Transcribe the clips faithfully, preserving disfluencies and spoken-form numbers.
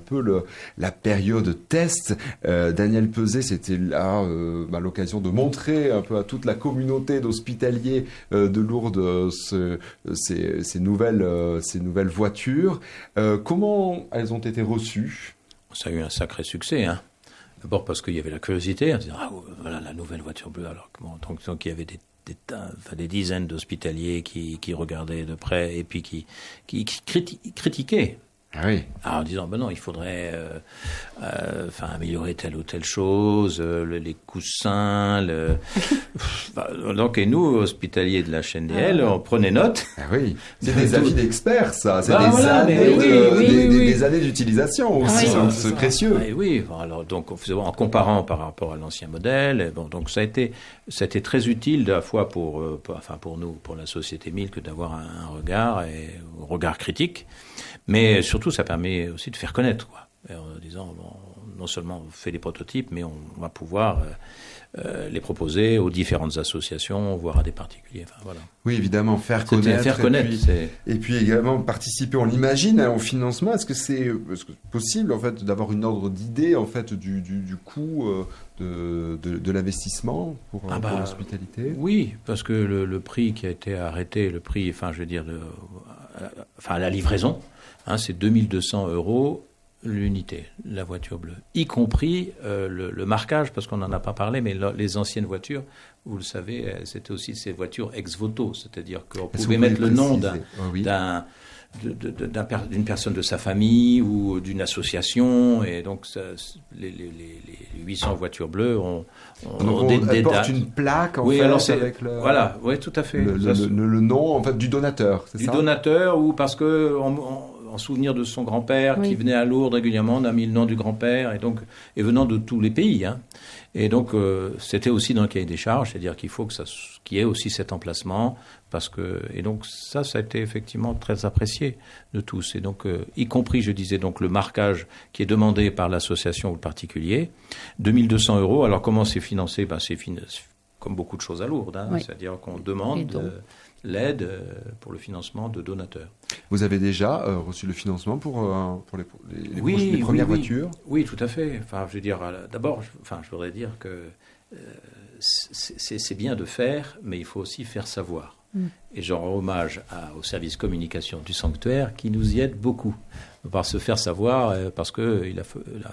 peu le, la période test. Euh, Daniel Peuzet, c'était là euh, bah, l'occasion de montrer un peu à toute la communauté d'hospitaliers euh, de Lourdes euh, ce, ces, ces, nouvelles, euh, ces nouvelles voitures. Euh, comment elles ont été reçues ? Ça a eu un sacré succès, hein. D'abord parce qu'il y avait la curiosité, en disant, ah voilà la nouvelle voiture bleue. Alors bon, donc, donc il y avait des, des, enfin, des dizaines d'hospitaliers qui, qui regardaient de près et puis qui, qui, qui criti- critiquaient. Ah oui. Alors, en disant, ben non, il faudrait euh, euh, enfin, améliorer telle ou telle chose, euh, le, les coussins, le... bah, donc, et nous, hospitaliers de la chaîne D L, on prenait note. Ah oui, c'est des tout... avis d'experts, ça. C'est bah, des, voilà, années oui, de, oui, des, oui, oui. des années d'utilisation aussi, ah, oui, c'est, c'est précieux. Et oui, alors, donc, on faisait, en comparant par rapport à l'ancien modèle, et bon, donc ça a été, ça a été très utile, à la fois pour, euh, pour, enfin, pour nous, pour la société M I L, que d'avoir un, un regard, et, un regard critique. Mais surtout, ça permet aussi de faire connaître, quoi. Et en disant, bon, non seulement on fait des prototypes, mais on va pouvoir euh, euh, les proposer aux différentes associations, voire à des particuliers. Enfin, voilà. Oui, évidemment, faire C'était connaître. Faire connaître. Et puis, c'est... et puis également participer, on l'imagine, hein, au financement. Est-ce que c'est, est-ce que c'est possible, en fait, d'avoir une ordre d'idée, en fait, du, du, du coût euh, de, de, de l'investissement pour, ah bah, pour l'hospitalité ? Oui, parce que le, le prix qui a été arrêté, le prix, enfin, je veux dire, de, enfin, la livraison, hein, c'est deux mille deux cents euros l'unité, la voiture bleue, y compris euh, le, le marquage, parce qu'on n'en a pas parlé, mais le, les anciennes voitures, vous le savez, c'était aussi ces voitures ex-voto, c'est-à-dire qu'on Est-ce pouvait vous mettre le nom d'un, oh, oui. d'un, de, de, de, d'un per, d'une personne de sa famille ou d'une association, et donc ça, les, les, les huit cents voitures bleues ont, ont, donc ont des, on des porte dates. Une plaque, en oui, fait, alors c'est, avec le... Voilà, oui, tout à fait. Le, le, ça, le, le nom, en fait, du donateur, c'est du ça ? Du donateur, ou parce que... On, on, en souvenir de son grand-père oui. qui venait à Lourdes régulièrement, on a mis le nom du grand-père, et donc, et venant de tous les pays. Hein. Et donc, euh, c'était aussi dans le cahier des charges, c'est-à-dire qu'il faut que ça, qu'il y ait aussi cet emplacement, parce que, et donc, ça, ça a été effectivement très apprécié de tous. Et donc, euh, y compris, je disais, donc, le marquage qui est demandé par l'association ou le particulier, deux mille deux cents euros. Alors, comment c'est financé? Ben, c'est financé comme beaucoup de choses à Lourdes, hein. Oui. C'est-à-dire qu'on demande euh, l'aide euh, pour le financement de donateurs. Vous avez déjà euh, reçu le financement pour, euh, pour les, les, les, oui, proches, les premières oui, oui. voitures ? Oui, tout à fait. Enfin, je veux dire, d'abord, je, enfin, je voudrais dire que euh, c'est, c'est bien de faire, mais il faut aussi faire savoir. Mm. Et j'en rends hommage à, au service communication du sanctuaire qui nous y aide beaucoup par se faire savoir, euh, parce que il a, il a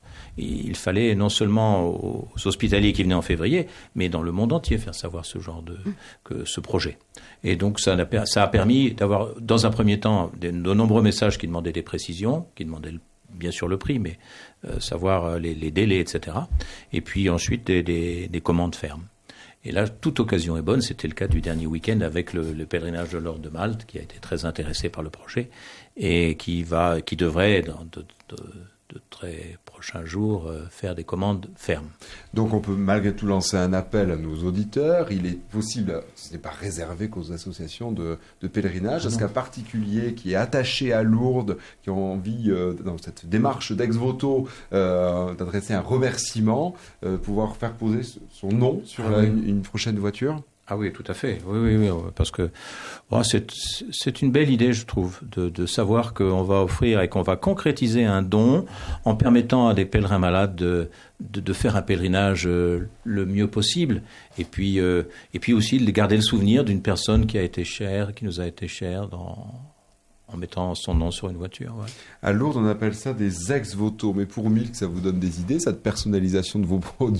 il fallait non seulement aux hospitaliers qui venaient en février, mais dans le monde entier faire savoir ce genre de, que ce projet. Et donc ça a, ça a permis d'avoir, dans un premier temps, de, de nombreux messages qui demandaient des précisions, qui demandaient bien sûr le prix, mais euh, savoir les, les délais, et cetera. Et puis ensuite des, des, des commandes fermes. Et là, toute occasion est bonne. C'était le cas du dernier week-end avec le, le pèlerinage de l'Ordre de Malte, qui a été très intéressé par le projet et qui va, qui devrait dans de, de, de très prochains jours euh, faire des commandes fermes. Donc on peut malgré tout lancer un appel à nos auditeurs. Il est possible, ce n'est pas réservé qu'aux associations de, de pèlerinage, ah est-ce qu'un particulier qui est attaché à Lourdes, qui a envie, euh, dans cette démarche d'ex-voto, euh, d'adresser un remerciement, euh, pouvoir faire poser son nom sur ah la, oui. une, une prochaine voiture ? Ah oui, tout à fait. Oui, oui, oui, parce que bon, c'est, c'est une belle idée, je trouve, de, de savoir qu'on va offrir et qu'on va concrétiser un don en permettant à des pèlerins malades de, de, de faire un pèlerinage euh, le mieux possible. Et puis, euh, et puis aussi de garder le souvenir d'une personne qui a été chère, qui nous a été chère dans... en mettant son nom sur une voiture. Ouais. À Lourdes, on appelle ça des ex-voto. Mais pour Milk, ça vous donne des idées, cette personnalisation de vos produits ?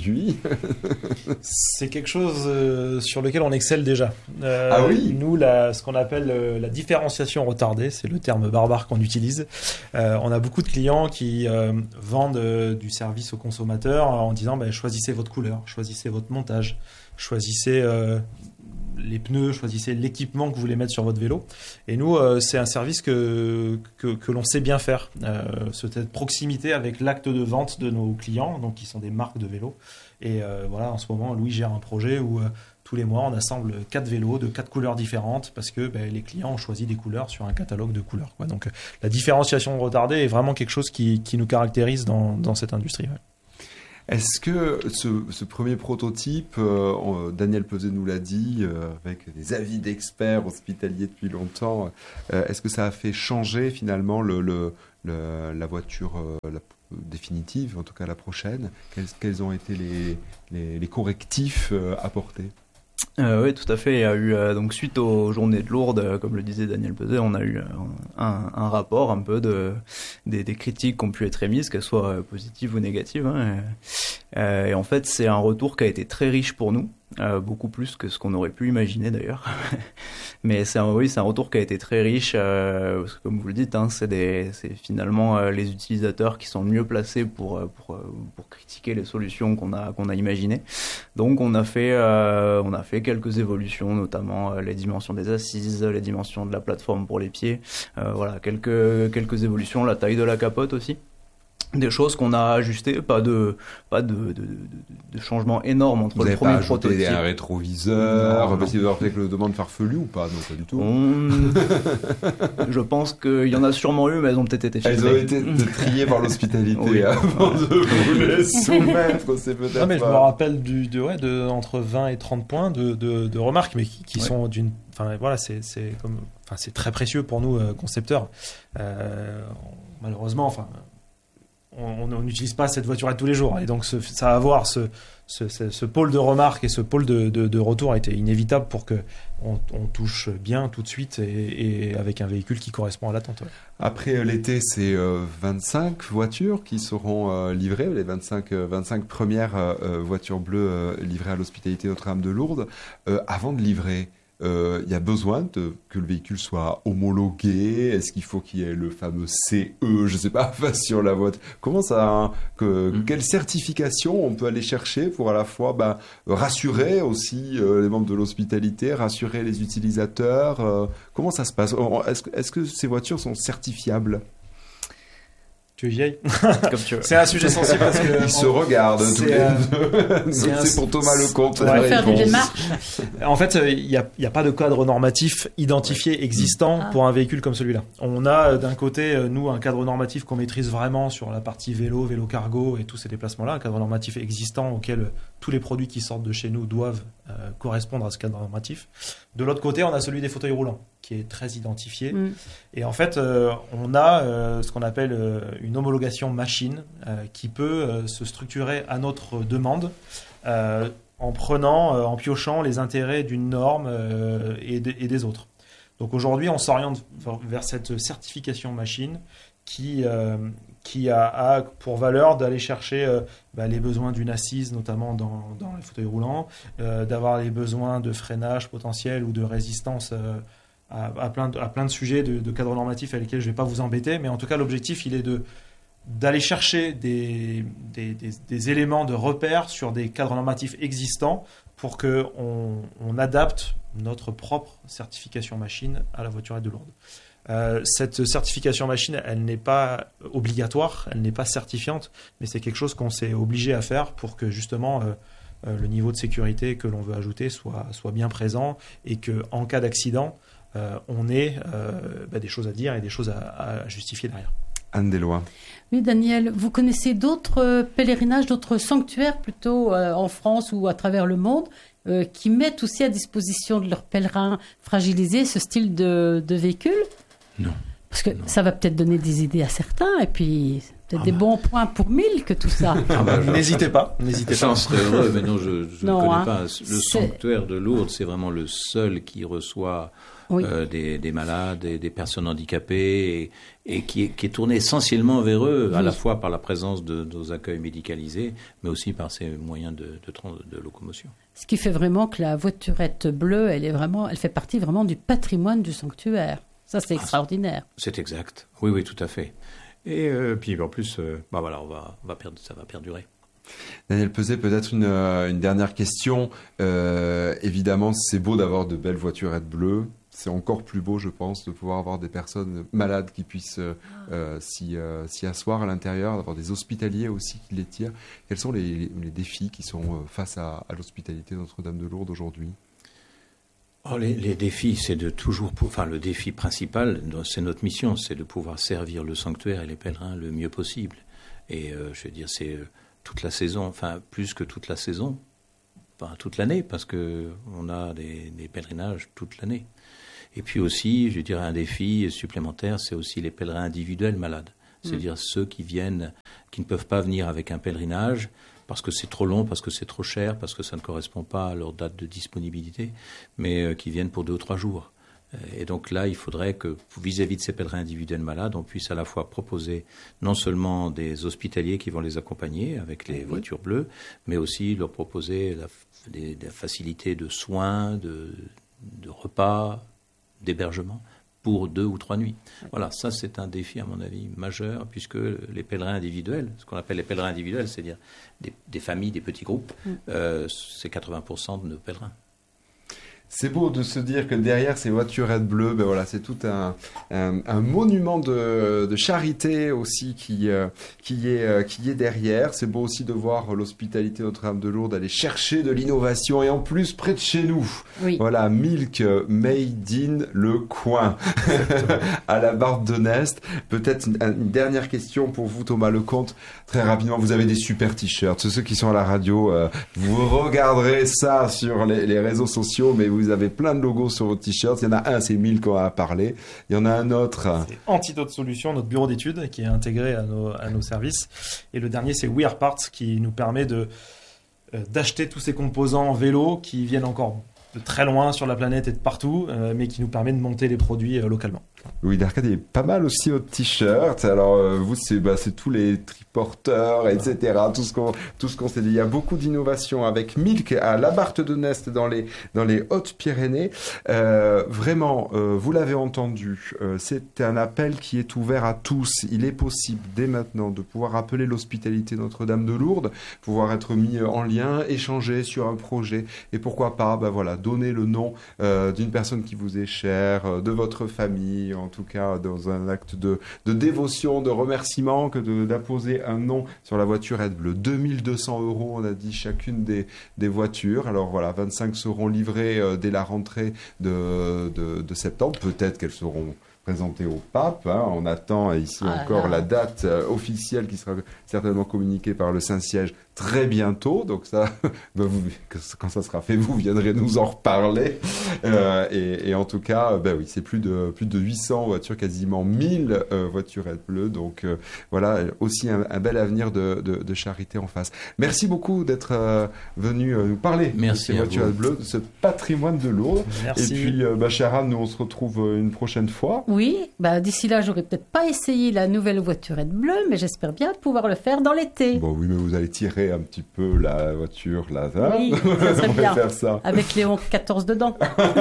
C'est quelque chose euh, sur lequel on excelle déjà. Euh, ah oui ? Nous, la, ce qu'on appelle euh, la différenciation retardée, c'est le terme barbare qu'on utilise. Euh, on a beaucoup de clients qui euh, vendent euh, du service aux consommateurs en disant bah, « choisissez votre couleur, choisissez votre montage, choisissez... Euh, les pneus, choisissez l'équipement que vous voulez mettre sur votre vélo. » Et nous, euh, c'est un service que, que, que l'on sait bien faire. Euh, cette proximité avec l'acte de vente de nos clients, donc qui sont des marques de vélos. Et euh, voilà, en ce moment, Louis gère un projet où euh, tous les mois, on assemble quatre vélos de quatre couleurs différentes parce que ben, les clients ont choisi des couleurs sur un catalogue de couleurs, quoi. Donc, la différenciation retardée est vraiment quelque chose qui, qui nous caractérise dans, dans cette industrie. Ouais. Est-ce que ce, ce premier prototype, euh, Daniel Peuzet nous l'a dit, euh, avec des avis d'experts hospitaliers depuis longtemps, euh, est-ce que ça a fait changer finalement le, le, le, la voiture euh, la, définitive, en tout cas la prochaine? Quels, quels ont été les, les, les correctifs euh, apportés? Euh, oui, tout à fait. Il y a eu euh, donc suite aux journées de Lourdes, euh, comme le disait Daniel Peuzet, on a eu euh, un, un rapport un peu de des, des critiques qui ont pu être émises, qu'elles soient euh, positives ou négatives. Hein, et, euh, et en fait, c'est un retour qui a été très riche pour nous, euh, beaucoup plus que ce qu'on aurait pu imaginer d'ailleurs. Mais c'est un, oui, c'est un retour qui a été très riche, euh, parce que comme vous le dites, hein, c'est des, c'est finalement euh, les utilisateurs qui sont mieux placés pour pour pour critiquer les solutions qu'on a qu'on a imaginées. Donc on a fait euh, on a fait quelques évolutions, notamment euh, les dimensions des assises, les dimensions de la plateforme pour les pieds, euh, voilà, quelques quelques évolutions, la taille de la capote aussi. Des choses qu'on a ajustées, pas de pas de de, de, de changement énorme entre vous le premier pas prototype. Vous avez un rétroviseur, parce qu'il doit avoir le demande farfelue ou pas? Non, pas du tout. On... Je pense qu'il y en a sûrement eu, mais elles ont peut-être été filmées. Elles ont été triées par l'hospitalité oui. avant de vous les soumettre. C'est peut-être. Non, mais je pas... me rappelle du de ouais de entre vingt et trente points de de, de remarques, mais qui, qui ouais. sont d'une. Enfin voilà, c'est c'est comme enfin c'est très précieux pour nous euh, concepteurs. Euh, malheureusement, enfin. On n'utilise pas cette voiturette tous les jours. Et donc, ce, ça va avoir ce, ce, ce, ce pôle de remarque et ce pôle de, de, de retour a été inévitable pour que on, on touche bien tout de suite et, et avec un véhicule qui correspond à l'attente. Ouais. Après l'été, c'est euh, vingt-cinq voitures qui seront euh, livrées, les vingt-cinq, euh, vingt-cinq premières euh, voitures bleues euh, livrées à l'hospitalité Notre-Dame de Lourdes. Euh, avant de livrer, il euh, y a besoin de, que le véhicule soit homologué. Est-ce qu'il faut qu'il y ait le fameux C E, je ne sais pas, sur la voiture? Comment ça, hein, que, mmh. Quelle certification on peut aller chercher pour à la fois bah, rassurer aussi euh, les membres de l'hospitalité, rassurer les utilisateurs? euh, Comment ça se passe? Est-ce, est-ce que ces voitures sont certifiables? Tu es vieille. Comme tu veux. C'est un sujet sensible parce que ils on... se regardent tous les deux. C'est, c'est pour Thomas Lecomte. On va faire des démarches. En fait, il n'y a, y a pas de cadre normatif identifié ouais. existant ah. pour un véhicule comme celui-là. On a d'un côté, nous, un cadre normatif qu'on maîtrise vraiment sur la partie vélo, vélo cargo et tous ces déplacements-là, un cadre normatif existant auquel tous les produits qui sortent de chez nous doivent euh, correspondre à ce cadre normatif. De l'autre côté, on a celui des fauteuils roulants, qui est très identifié. Mm. Et en fait, euh, on a euh, ce qu'on appelle euh, une homologation machine euh, qui peut euh, se structurer à notre demande euh, en prenant, euh, en piochant les intérêts d'une norme euh, et, de, et des autres. Donc aujourd'hui, on s'oriente vers cette certification machine qui, euh, qui a, a pour valeur d'aller chercher euh, bah, les besoins d'une assise, notamment dans, dans les fauteuils roulants, euh, d'avoir les besoins de freinage potentiel ou de résistance euh, à, à, plein de, à plein de sujets de, de cadres normatifs avec lesquels je ne vais pas vous embêter. Mais en tout cas, l'objectif, il est de, d'aller chercher des, des, des, des éléments de repère sur des cadres normatifs existants pour qu'on on adapte notre propre certification machine à la voiturette de Lourdes. Euh, cette certification machine, elle n'est pas obligatoire, elle n'est pas certifiante, mais c'est quelque chose qu'on s'est obligé à faire pour que justement euh, euh, le niveau de sécurité que l'on veut ajouter soit, soit bien présent et qu'en cas d'accident, euh, on ait euh, bah, des choses à dire et des choses à, à justifier derrière. Anne Deslois. Oui, Daniel, vous connaissez d'autres pèlerinages, d'autres sanctuaires plutôt euh, en France ou à travers le monde euh, qui mettent aussi à disposition de leurs pèlerins fragilisés ce style de, de véhicule? Non. Parce que non. ça va peut-être donner des idées à certains et puis peut-être ah des bah. bons points pour mille que tout ça. Ah bah, n'hésitez pas, n'hésitez ça pas. en serait heureux, mais non, je, je non, ne connais hein. pas. Le c'est... sanctuaire de Lourdes, c'est vraiment le seul qui reçoit oui. euh, des, des malades et des personnes handicapées et, et qui, est, qui est tourné essentiellement vers eux, oui. à la fois par la présence de, de nos accueils médicalisés, mais aussi par ses moyens de, de, de locomotion. Ce qui fait vraiment que la voiturette bleue, elle est vraiment, elle fait partie vraiment du patrimoine du sanctuaire. Ça, c'est extraordinaire. Ah, c'est exact. Oui, oui, tout à fait. Et euh, puis en plus, euh, bah voilà, on va, on va perdre, ça va perdurer. Daniel Peuzet, peut-être une, une dernière question. Euh, évidemment, c'est beau d'avoir de belles voiturettes bleues. C'est encore plus beau, je pense, de pouvoir avoir des personnes malades qui puissent euh, s'y, euh, s'y asseoir à l'intérieur, d'avoir des hospitaliers aussi qui les tirent. Quels sont les, les, les défis qui sont face à, à l'hospitalité Notre-Dame de Lourdes aujourd'hui ? Oh, les, les défis, c'est de toujours... Enfin, le défi principal, c'est notre mission, c'est de pouvoir servir le sanctuaire et les pèlerins le mieux possible. Et euh, je veux dire, c'est toute la saison, enfin plus que toute la saison, enfin toute l'année, parce qu'on a des, des pèlerinages toute l'année. Et puis aussi, je dirais, un défi supplémentaire, c'est aussi les pèlerins individuels malades. C'est-à-dire mmh. ceux qui viennent, qui ne peuvent pas venir avec un pèlerinage parce que c'est trop long, parce que c'est trop cher, parce que ça ne correspond pas à leur date de disponibilité, mais euh, qui viennent pour deux ou trois jours. Et donc là, il faudrait que, vis-à-vis de ces pèlerins individuels malades, on puisse à la fois proposer non seulement des hospitaliers qui vont les accompagner avec les mmh. voitures bleues, mais aussi leur proposer la, des, des facilités de soins, de, de repas, d'hébergement pour deux ou trois nuits. Voilà, ça c'est un défi à mon avis majeur, puisque les pèlerins individuels, ce qu'on appelle les pèlerins individuels, c'est-à-dire des, des familles, des petits groupes, mm. euh, c'est quatre-vingts pour cent de nos pèlerins. C'est beau de se dire que derrière ces voiturettes bleues, ben voilà, c'est tout un, un, un monument de, de charité aussi qui, euh, qui, est, euh, qui est derrière. C'est beau aussi de voir l'hospitalité Notre-Dame de Lourdes aller chercher de l'innovation et en plus près de chez nous. Oui. Voilà, Milk Made in le coin à la Barbe de Nest. Peut-être une, une dernière question pour vous, Thomas Lecomte. Très rapidement, vous avez des super t-shirts. Ceux qui sont à la radio, euh, vous regarderez ça sur les, les réseaux sociaux, mais vous Vous avez plein de logos sur votre t-shirt. Il y en a un, c'est Milk qu'on a parlé. Il y en a un autre. C'est Antidote Solutions, notre bureau d'études qui est intégré à nos, à nos services. Et le dernier, c'est We Are Parts qui nous permet de, euh, d'acheter tous ces composants en vélo qui viennent encore de très loin sur la planète et de partout, euh, mais qui nous permet de monter les produits euh, localement. Louis d'Arcade, il y a pas mal aussi votre t-shirt. Alors euh, vous, c'est, bah, c'est tous les triporteurs, et cetera. Tout ce qu'on, tout ce qu'on s'est dit. Il y a beaucoup d'innovations avec Milk à la Barbe de Nest dans les dans les Hautes-Pyrénées. Euh, vraiment, euh, vous l'avez entendu. Euh, c'est un appel qui est ouvert à tous. Il est possible dès maintenant de pouvoir appeler l'hospitalité Notre-Dame de Lourdes, pouvoir être mis en lien, échanger sur un projet, et pourquoi pas, bah voilà, donner le nom euh, d'une personne qui vous est chère, euh, de votre famille. En tout cas dans un acte de, de dévotion, de remerciement, que de, d'apposer un nom sur la voiturette bleue. deux mille deux cents euros, on a dit, chacune des, des voitures. Alors voilà, vingt-cinq seront livrées euh, dès la rentrée de, de, de septembre. Peut-être qu'elles seront présentées au pape. Hein. On attend ici ah encore là. la date euh, officielle qui sera certainement communiquée par le Saint-Siège très bientôt. Donc ça, ben vous, quand ça sera fait, vous viendrez nous en reparler. Euh, et, et en tout cas, ben oui, c'est plus de plus de huit cents voitures, quasiment mille euh, voiturettes bleues. Donc euh, voilà, aussi un, un bel avenir de, de, de charité en face. Merci beaucoup d'être euh, venu euh, nous parler Merci de ces voiturettes bleues, de ce patrimoine de Lourdes. Merci. Et puis, euh, bah, chère Anne, nous on se retrouve une prochaine fois. Oui, bah, d'ici là, j'aurais peut-être pas essayé la nouvelle voiturette bleue, mais j'espère bien pouvoir le faire dans l'été. Bon, oui, mais vous allez tirer un petit peu la voiture là. Hein, oui, ça serait bien. Faire ça. Avec Léon quatorze dedans.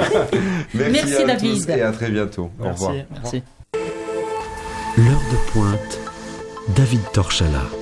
Merci, Merci à David. tous et à très bientôt. Merci. Au revoir. Merci. L'heure de pointe, David Torchala.